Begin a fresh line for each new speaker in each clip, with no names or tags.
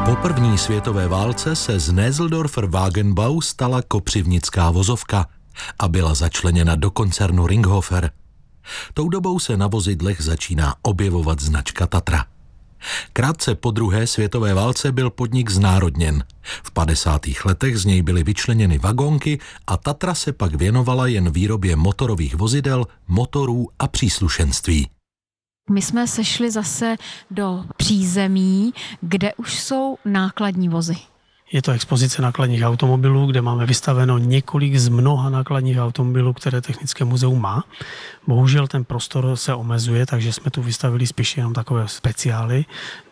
Po první světové válce se z Näseldorfer Wagenbau stala kopřivnická vozovka a byla začleněna do koncernu Ringhofer. Tou dobou se na vozidlech začíná objevovat značka Tatra. Krátce po druhé světové válce byl podnik znárodněn. V 50. letech z něj byly vyčleněny vagónky a Tatra se pak věnovala jen výrobě motorových vozidel, motorů a příslušenství.
My jsme sešli zase do přízemí, kde už jsou nákladní vozy.
Je to expozice nákladních automobilů, kde máme vystaveno několik z mnoha nákladních automobilů, které Technické muzeum má. Bohužel ten prostor se omezuje, takže jsme tu vystavili spíš jenom takové speciály.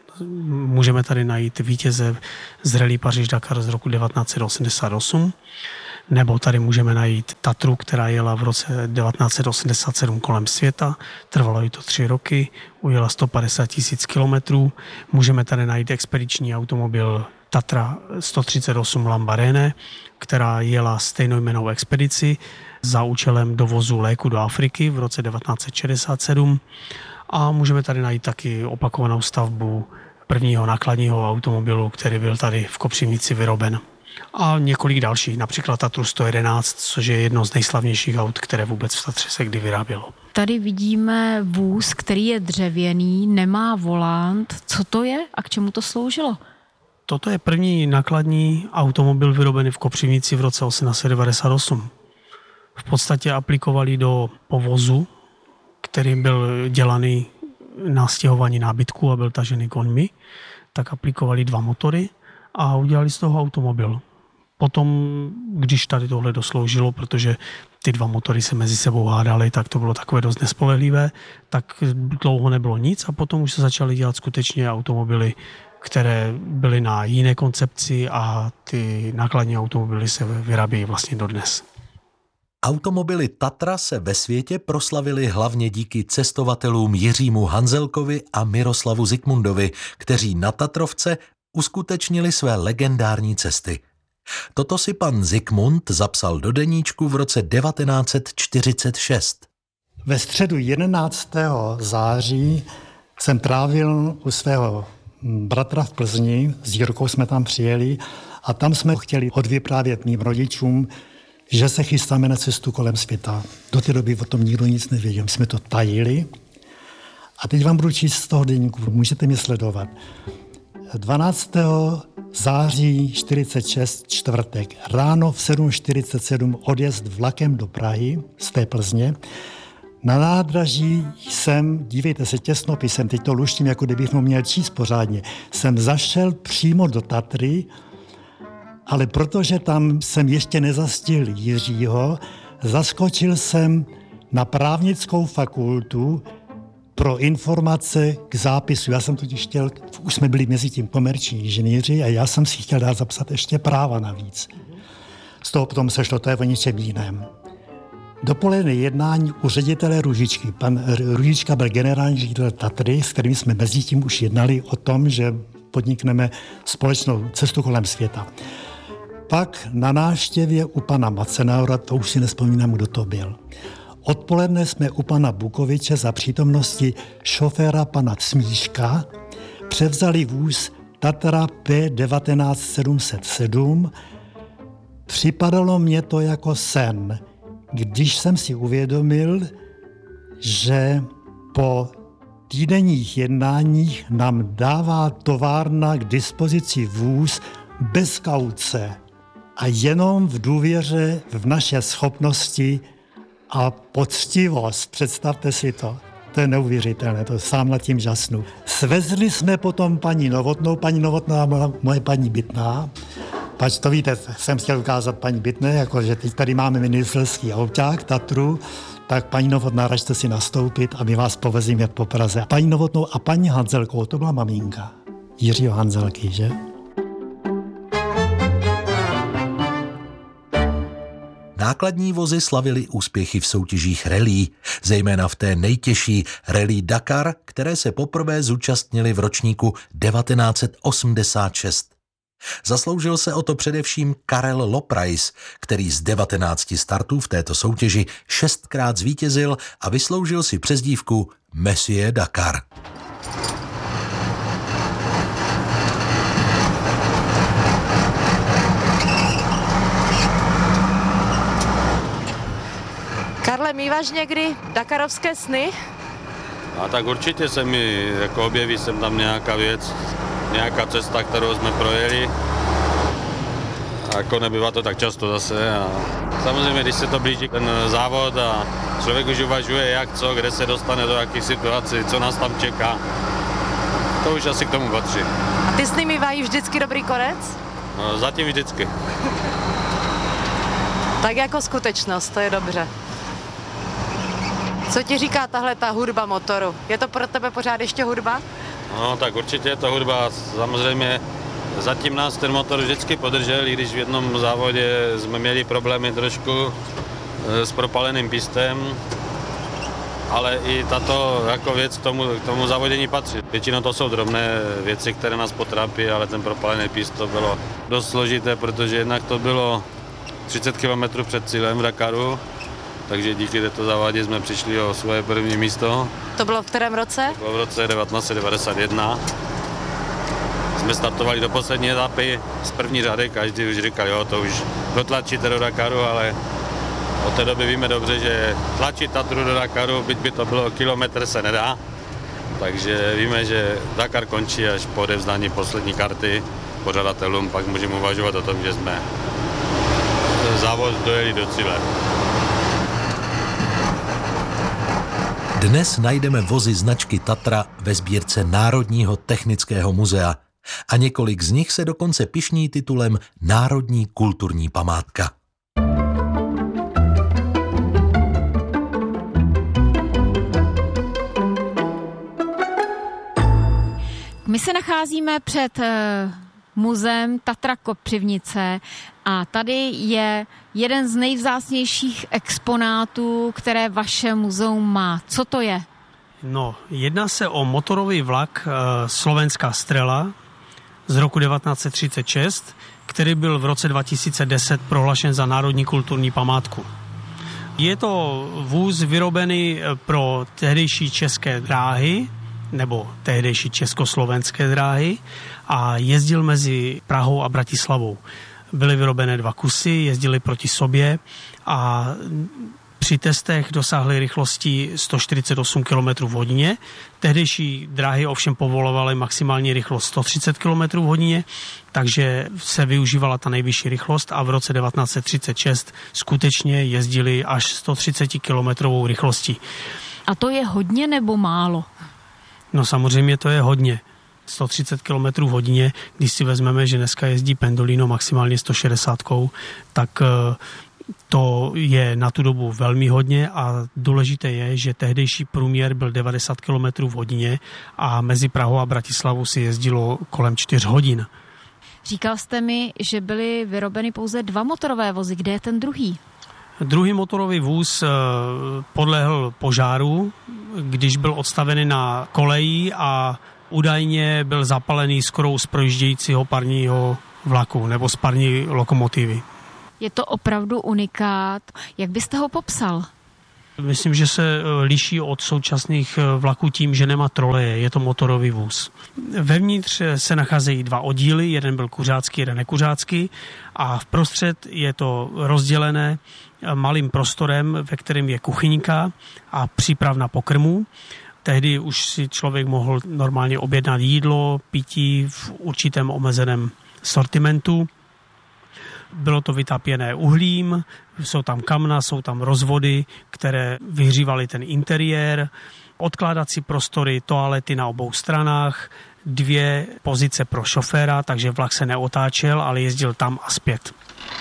Můžeme tady najít vítěze z Rallye Paříž-Dakar z roku 1988, nebo tady můžeme najít Tatru, která jela v roce 1987 kolem světa, trvalo jí to 3 roky, ujela 150 000 kilometrů. Můžeme tady najít expediční automobil Tatra 138 Lamborghini, která jela stejnojmennou expedici za účelem dovozu léku do Afriky v roce 1967. A můžeme tady najít taky opakovanou stavbu prvního nákladního automobilu, který byl tady v Kopřivnici vyroben. A několik dalších, například Tatru 111, což je jedno z nejslavnějších aut, které vůbec v Tatře se kdy vyrábělo.
Tady vidíme vůz, který je dřevěný, nemá volant. Co to je a k čemu to sloužilo?
Toto je první nákladní automobil vyrobený v Kopřivnici v roce 1898. V podstatě aplikovali do povozu, který byl dělaný na stěhování nábytku a byl tažený koňmi, tak aplikovali 2 motory a udělali z toho automobil. Potom, když tady tohle dosloužilo, protože ty 2 motory se mezi sebou hádaly, tak to bylo takové dost nespolehlivé, tak dlouho nebylo nic a potom už se začaly dělat skutečně automobily, které byly na jiné koncepci a ty nákladní automobily se vyrábějí vlastně dodnes.
Automobily Tatra se ve světě proslavily hlavně díky cestovatelům Jiřímu Hanzelkovi a Miroslavu Zikmundovi, kteří na Tatrovce uskutečnili své legendární cesty. Toto si pan Zikmund zapsal do deníčku v roce 1946.
Ve středu 11. září jsem trávil u svého bratra v Plzni, s Jirkou jsme tam přijeli a tam jsme chtěli odvyprávět mým rodičům, že se chystáme na cestu kolem světa. Do té doby o tom nikdo nic nevěděl, jsme to tajili. A teď vám budu číst z toho deníku, můžete mě sledovat. 12. září 46, čtvrtek, ráno v 7:47 odjezd vlakem do Prahy z té Plzně. Na nádraží jsem, dívejte se, těsnopisem, teď to luštím, jako kdybych měl číst pořádně, jsem zašel přímo do Tatry, ale protože tam jsem ještě nezastihl Jiřího, zaskočil jsem na právnickou fakultu pro informace k zápisu. Já jsem totiž chtěl, už jsme byli mezi tím komerční inženýři a já jsem si chtěl dát zapsat ještě práva navíc. Z toho potom se šlo, to je o ničem jiném. Dopoledne jednání u ředitele Růžičky. Pan Růžička byl generální ředitel Tatry, s kterým jsme mezi tím už jednali o tom, že podnikneme společnou cestu kolem světa. Pak na návštěvě u pana Macenaura, to už si nespomínám, kdo to byl. Odpoledne jsme u pana Bukoviče za přítomnosti šoféra pana Smíška převzali vůz Tatra P19707. Připadalo mě to jako sen, když jsem si uvědomil, že po týdenních jednáních nám dává továrna k dispozici vůz bez kauce a jenom v důvěře v naše schopnosti a poctivost. Představte si to. To je neuvěřitelné, to sám nad tím žasnu. Svezli jsme potom paní Novotná byla moje paní Bytná. Pač to víte, jsem chtěl ukázat paní Bytné, jako že teď tady máme ministerský auták, Tatru, tak paní Novotná, račte si nastoupit a my vás povezíme po Praze. Paní Novotnou a paní Hanzelkou, to byla maminka Jiřího Hanzelky, že?
Nákladní vozy slavily úspěchy v soutěžích rallye, zejména v té nejtěžší Rallye Dakar, které se poprvé zúčastnili v ročníku 1986. Zasloužil se o to především Karel Loprais, který z 19 startů v této soutěži 6krát zvítězil a vysloužil si přezdívku Monsieur Dakar.
Máš někdy dakarovské sny?
A tak určitě se mi jako objeví sem tam nějaká věc, nějaká cesta, kterou jsme projeli. A jako nebývá to tak často zase. A samozřejmě, když se to blíží ten závod a člověk už uvažuje, jak co, kde se dostane do jakých situací, co nás tam čeká. To už asi k tomu patří.
A ty sny mývají vždycky dobrý konec?
No, zatím vždycky.
Tak jako skutečnost, to je dobře. Co ti říká tahle ta hudba motoru? Je to pro tebe pořád ještě hudba?
No tak určitě je to hudba. Samozřejmě zatím nás ten motor vždycky podržel, i když v jednom závodě jsme měli problémy trošku s propaleným pistem. Ale i tato jako věc k tomu závodění patří. Většinou to jsou drobné věci, které nás potrápí, ale ten propalený pist to bylo dost složité, protože jednak to bylo 30 km před cílem v Dakaru, takže díky této závadě jsme přišli o svoje první místo.
To bylo v kterém roce?
To bylo v roce 1991. Jsme startovali do poslední etapy z první řady, každý už říkal, jo, to už dotlačíte do Dakaru, ale od té doby víme dobře, že tlačit Tatru do Dakaru, byť by to bylo kilometr, se nedá. Takže víme, že Dakar končí až po odevzdání poslední karty pořadatelům, pak můžeme uvažovat o tom, že jsme závod dojeli do cíle.
Dnes najdeme vozy značky Tatra ve sbírce Národního technického muzea a několik z nich se dokonce pyšní titulem Národní kulturní památka.
My se nacházíme před muzeem Tatra Kopřivnice a tady je jeden z nejvzácnějších exponátů, které vaše muzeum má. Co to je?
No, jedná se o motorový vlak Slovenská Strela z roku 1936, který byl v roce 2010 prohlášen za národní kulturní památku. Je to vůz vyrobený pro tehdejší české dráhy, nebo tehdejší československé dráhy a jezdil mezi Prahou a Bratislavou. Byly vyrobené 2 kusy, jezdili proti sobě a při testech dosáhly rychlosti 148 km v hodině. Tehdejší dráhy ovšem povolovaly maximální rychlost 130 km v hodině, takže se využívala ta nejvyšší rychlost a v roce 1936 skutečně jezdili až 130 km rychlostí.
A to je hodně nebo málo?
No samozřejmě to je hodně. 130 km v hodině, když si vezmeme, že dneska jezdí Pendolino maximálně 160, tak to je na tu dobu velmi hodně a důležité je, že tehdejší průměr byl 90 km v hodině a mezi Prahou a Bratislavou si jezdilo kolem 4 hodin.
Říkal jste mi, že byly vyrobeny pouze 2 motorové vozy. Kde je ten druhý?
Druhý motorový vůz podlehl požáru, když byl odstavený na koleji a údajně byl zapalený skorou z projíždějícího parního vlaku nebo z parní lokomotivy.
Je to opravdu unikát. Jak byste ho popsal?
Myslím, že se liší od současných vlaků tím, že nemá troleje, je to motorový vůz. Vevnitř se nacházejí 2 oddíly, jeden byl kuřácký, jeden nekuřácký a vprostřed je to rozdělené malým prostorem, ve kterém je kuchyňka a přípravna pokrmů. Tehdy už si člověk mohl normálně objednat jídlo, pití v určitém omezeném sortimentu. Bylo to vytápěné uhlím, jsou tam kamna, jsou tam rozvody, které vyhřívaly ten interiér, odkládací prostory, toalety na obou stranách, 2 pozice pro šoféra, takže vlak se neotáčel, ale jezdil tam a zpět.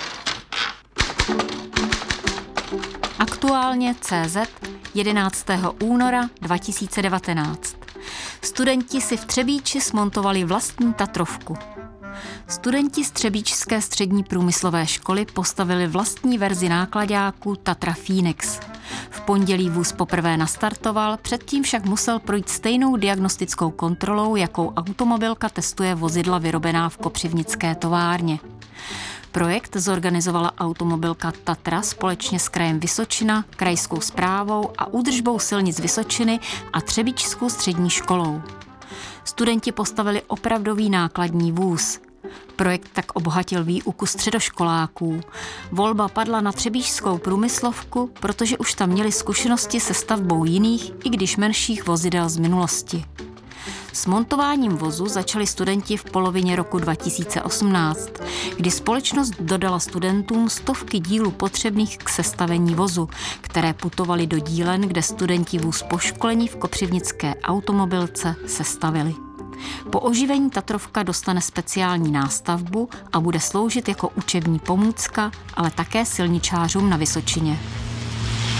Aktuálně CZ 11. února 2019. Studenti si v Třebíči smontovali vlastní Tatrovku. Studenti z Třebíčské střední průmyslové školy postavili vlastní verzi náklaďáku Tatra Phoenix. V pondělí vůz poprvé nastartoval, předtím však musel projít stejnou diagnostickou kontrolou, jakou automobilka testuje vozidla vyrobená v kopřivnické továrně. Projekt zorganizovala automobilka Tatra společně s krajem Vysočina, krajskou správou a údržbou silnic Vysočiny a Třebíčskou střední školou. Studenti postavili opravdový nákladní vůz. Projekt tak obohatil výuku středoškoláků. Volba padla na třebíčskou průmyslovku, protože už tam měli zkušenosti se stavbou jiných, i když menších vozidel z minulosti. S montováním vozu začali studenti v polovině roku 2018, kdy společnost dodala studentům stovky dílů potřebných k sestavení vozu, které putovaly do dílen, kde studenti vůz po školení v kopřivnické automobilce sestavili. Po oživení Tatrovka dostane speciální nástavbu a bude sloužit jako učební pomůcka, ale také silničářům na Vysočině.